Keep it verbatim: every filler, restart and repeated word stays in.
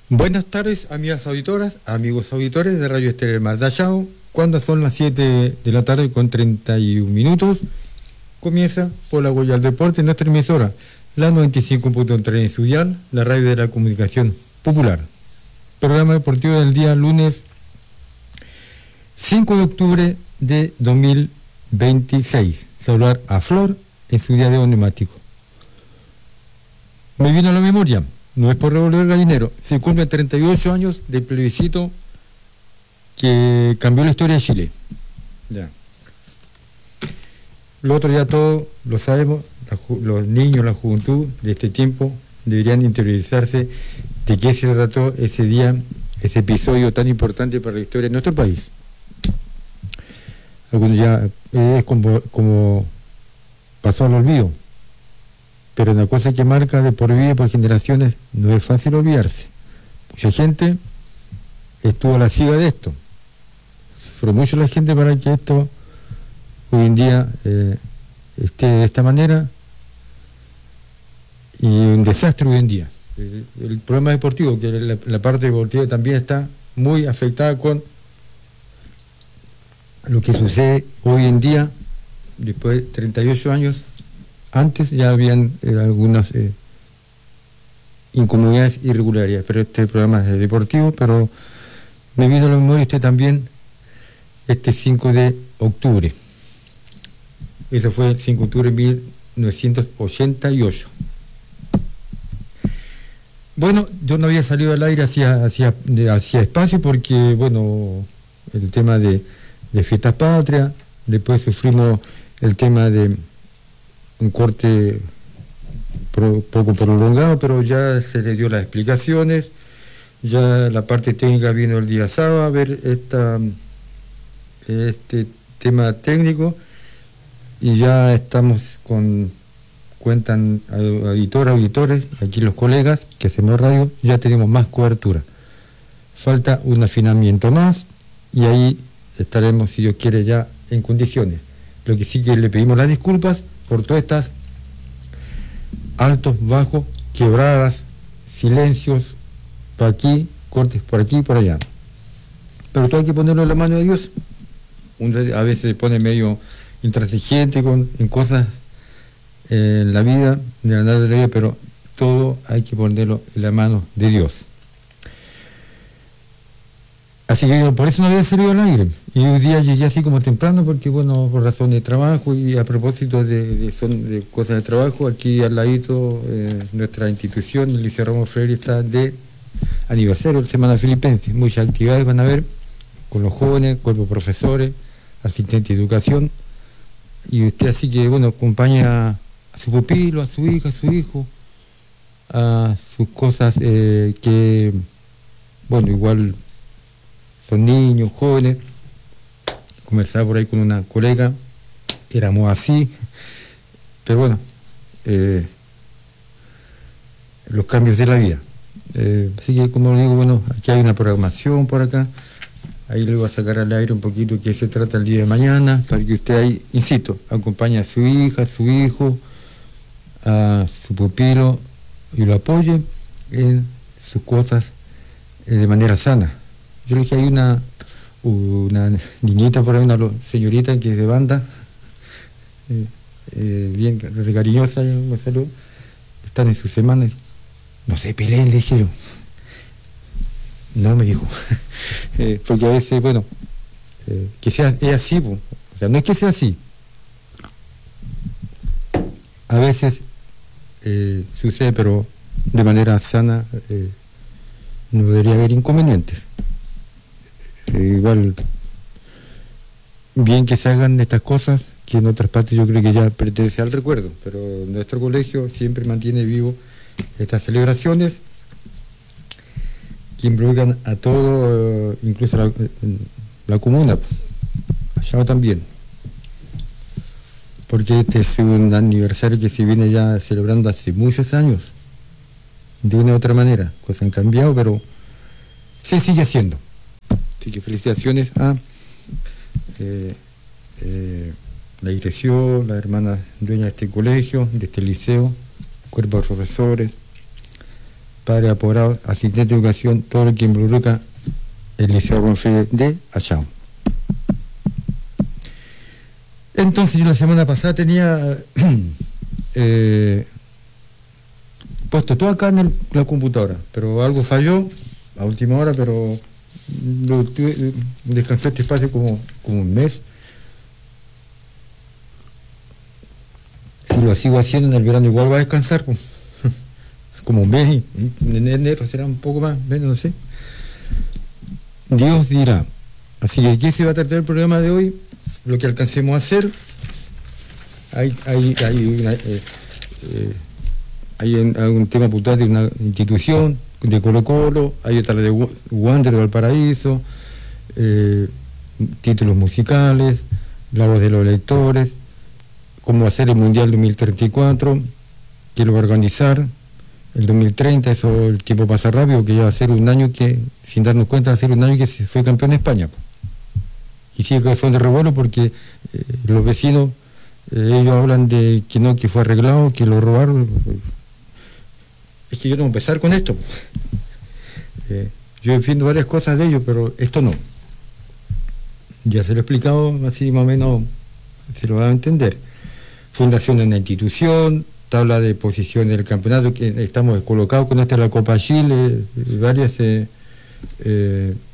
Buenas tardes, amigas auditoras, amigos auditores de Radio Estéreo Mar Dallao. Cuando son las siete de la tarde con treinta y un minutos, comienza por la huella del deporte en nuestra emisora, la noventa y cinco punto tres en su dial, la radio de la comunicación popular. Programa deportivo del día lunes cinco de octubre de dos mil veintiséis. Saludar a Flor en su día de neumático. Me vino a la memoria, no es por revolver el gallinero, se cumplen treinta y ocho años del plebiscito que cambió la historia de Chile. Ya. Lo otro ya todos lo sabemos, la, los niños, la juventud de este tiempo deberían interiorizarse de qué se trató ese día, ese episodio tan importante para la historia de nuestro país. Algunos ya es como, como pasó al olvido, pero una cosa que marca de por vida, por generaciones, no es fácil olvidarse. Mucha gente estuvo a la siga de esto, sufrió mucho la gente para que esto hoy en día eh, esté de esta manera, y un desastre hoy en día. El, el problema deportivo, que la, la parte deportiva también está muy afectada con lo que sucede hoy en día, después de treinta y ocho años. Antes ya habían eh, algunas eh, incomodidades, irregularidades, pero este programa es deportivo, pero me vino a la memoria usted también este cinco de octubre. Eso fue el cinco de octubre de mil novecientos ochenta y ocho. Bueno, yo no había salido al aire hacia, hacia, hacia espacio porque, bueno, el tema de, de fiestas patrias, después sufrimos el tema de un corte pro, poco prolongado, pero ya se le dio las explicaciones, ya la parte técnica vino el día sábado a ver esta, este tema técnico, y ya estamos con, cuentan auditoras, auditores, aquí los colegas que hacemos radio, ya tenemos más cobertura. Falta un afinamiento más y ahí estaremos, si Dios quiere, ya en condiciones. Lo que sí que le pedimos las disculpas por todas estas altos, bajos, quebradas, silencios, por aquí, cortes por aquí y por allá. Pero todo hay que ponerlo en la mano de Dios. Uno a veces se pone medio intransigente con, en cosas eh, en la vida, de la nada de la vida, pero todo hay que ponerlo en la mano de Dios. Así que yo por eso no había salido al aire. Y hoy día llegué así como temprano porque, bueno, por razones de trabajo y a propósito de, de, son, de cosas de trabajo, aquí al ladito eh, nuestra institución, el Liceo Ramos Freire, está de aniversario de la Semana Filipense. Muchas actividades van a haber con los jóvenes, cuerpo de profesores, asistentes de educación. Y usted así que, bueno, acompaña a su pupilo, a su hija, a su hijo, a sus cosas eh, que, bueno, igual son niños, jóvenes. Conversaba por ahí con una colega, éramos así, pero bueno, eh, los cambios de la vida. Eh, así que, como digo, bueno, aquí hay una programación por acá, ahí le voy a sacar al aire un poquito de qué se trata el día de mañana, para que usted ahí, insisto, acompañe a su hija, a su hijo, a su pupilo y lo apoye en sus cosas eh, de manera sana. Yo le dije, hay una, una niñita por ahí, una señorita que es de banda, eh, eh, bien cariñosa, me saludó, están en sus semanas, no se peleen, le dijeron. No, me dijo, eh, porque a veces, bueno, eh, que sea, es así, po. O sea, no es que sea así. A veces eh, sucede, pero de manera sana, eh, no debería haber inconvenientes. Eh, igual, bien que se hagan estas cosas, que en otras partes yo creo que ya pertenece al recuerdo, pero nuestro colegio siempre mantiene vivo estas celebraciones que involucran a todo, incluso la, la comuna, allá también, porque este es un aniversario que se viene ya celebrando hace muchos años, de una u otra manera, cosas han cambiado, pero se sigue haciendo. Así que felicitaciones a eh, eh, la dirección, la hermana dueña de este colegio, de este liceo, cuerpo de profesores, padres apoderados, asistentes de educación, todo lo que involucra el Liceo Bonfrey de Achao. Entonces yo la semana pasada tenía eh, puesto todo acá en el, la computadora, pero algo falló a última hora, pero lo tuve, descansé este espacio como, como un mes. Si lo sigo haciendo en el verano igual va a descansar, pues, como un mes, y en enero será un poco más, menos, no sé. Dios dirá. Así que aquí se va a tratar el programa de hoy, lo que alcancemos a hacer. Hay, hay, hay, una, eh, eh, hay, un, hay un tema puntual de una institución, de Colo Colo, hay otra de Wander de Valparaíso, eh, títulos musicales, la voz de los lectores, cómo hacer el Mundial dos mil treinta y cuatro, quién lo va a organizar, el dos mil treinta, eso el tiempo pasa rápido, que ya va a ser un año que, sin darnos cuenta, va a ser un año que se fue campeón de España. Y sigue que son de revuelo porque eh, los vecinos, eh, ellos hablan de que no, que fue arreglado, que lo robaron. Es que yo no voy a empezar con esto. Eh, yo defiendo varias cosas de ellos, pero esto no. Ya se lo he explicado, así más o menos se lo va a entender. Fundación en la institución, tabla de posiciones del campeonato, que estamos descolocados con esta la Copa Chile, varias eh, eh,